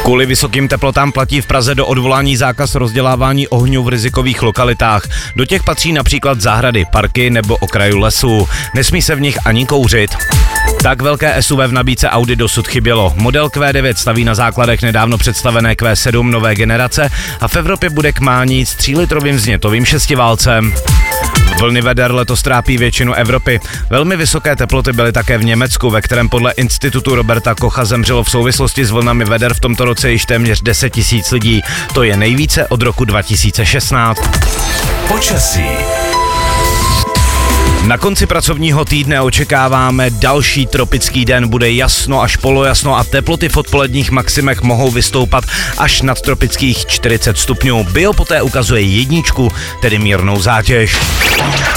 Kvůli vysokým teplotám platí v Praze do odvolání zákaz rozdělávání ohňů v rizikových lokalitách. Do těch patří například zahrady, parky nebo okraju lesů. Nesmí se v nich ani kouřit. Tak velké SUV v nabídce Audi dosud chybělo. Model Q9 staví na základech nedávno představené Q7 nové generace a v Evropě bude k mání s 3litrovým vznětovým šestiválcem. Vlny veder letos trápí většinu Evropy. Velmi vysoké teploty byly také v Německu, ve kterém podle institutu Roberta Kocha zemřelo v souvislosti s vlnami veder v tomto roce již téměř 10 000 lidí. To je nejvíce od roku 2016. Počasí. Na konci pracovního týdne očekáváme další tropický den, bude jasno až polojasno a teploty v odpoledních maximech mohou vystoupat až nad tropických 40 stupňů. Bio poté ukazuje 1, tedy mírnou zátěž.